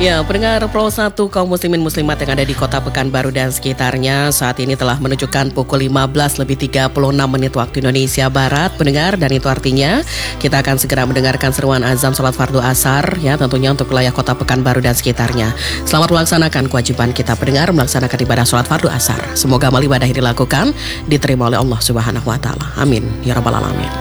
Ya, pendengar Pro 1 kaum muslimin muslimat yang ada di kota Pekanbaru dan sekitarnya saat ini telah menunjukkan pukul 15:36 waktu Indonesia Barat, pendengar, dan itu artinya kita akan segera mendengarkan seruan azan salat fardu asar ya, tentunya untuk wilayah kota Pekanbaru dan sekitarnya. Selamat melaksanakan kewajiban kita pendengar melaksanakan ibadah salat fardu asar. Semoga amal ibadah yang dilakukan diterima oleh Allah Subhanahu wa taala. Amin ya rabbal alamin.